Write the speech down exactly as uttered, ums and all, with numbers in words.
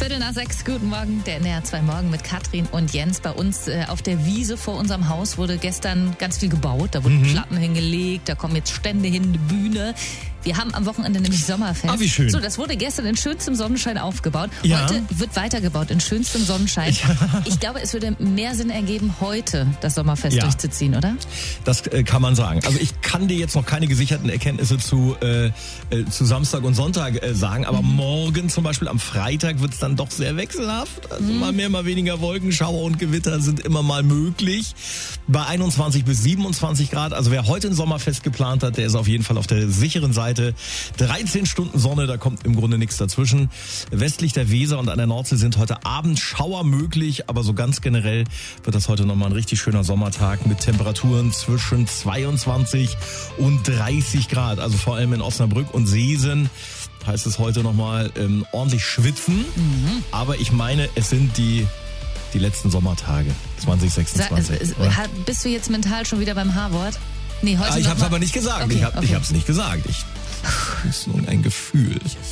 Viertel nach sechs, guten Morgen, der N D R zwei Morgen mit Katrin und Jens. Bei uns äh, auf der Wiese vor unserem Haus wurde gestern ganz viel gebaut. Da wurden mhm. Platten hingelegt, da kommen jetzt Stände hin, eine Bühne. Wir haben am Wochenende nämlich Sommerfest. Ah, wie schön. So, das wurde gestern in schönstem Sonnenschein aufgebaut. Ja. Heute wird weitergebaut in schönstem Sonnenschein. Ja. Ich glaube, es würde mehr Sinn ergeben, heute das Sommerfest ja. durchzuziehen, oder? Das äh, kann man sagen. Also ich kann dir jetzt noch keine gesicherten Erkenntnisse zu, äh, äh, zu Samstag und Sonntag äh, sagen, aber mhm. morgen zum Beispiel am Freitag wird es dann doch sehr wechselhaft. Also mhm. mal mehr, mal weniger Wolken, Schauer und Gewitter sind immer mal möglich. Bei einundzwanzig bis siebenundzwanzig Grad. Also wer heute ein Sommerfest geplant hat, der ist auf jeden Fall auf der sicheren Seite. dreizehn Stunden Sonne, da kommt im Grunde nichts dazwischen. Westlich der Weser und an der Nordsee sind heute Abend Schauer möglich, aber so ganz generell wird das heute nochmal ein richtig schöner Sommertag mit Temperaturen zwischen zweiundzwanzig und dreißig Grad. Also vor allem in Osnabrück und Seesen heißt es heute nochmal ähm, ordentlich schwitzen. Mhm. Aber ich meine, es sind die die letzten Sommertage, zwanzig sechsundzwanzig. Sa- äh, bist du jetzt mental schon wieder beim H-Wort? Nee, heute ah, ich habe es aber nicht gesagt. Okay, ich habe es okay. nicht gesagt. Ich, das ist nur ein Gefühl.